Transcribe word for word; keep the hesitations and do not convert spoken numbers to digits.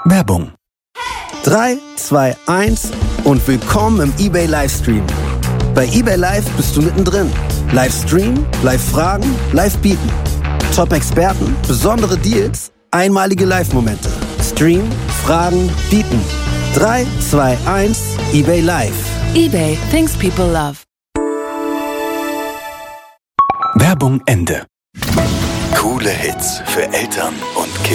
Werbung. drei, zwei, eins und willkommen im eBay Livestream. Bei eBay Live bist du mittendrin. Livestream, Live-Fragen, Live-Bieten. Top-Experten, besondere Deals, einmalige Live-Momente. Stream, Fragen, Bieten. drei, zwei, eins, eBay Live. eBay, things people love. Werbung Ende. Coole Hits für Eltern und Kinder.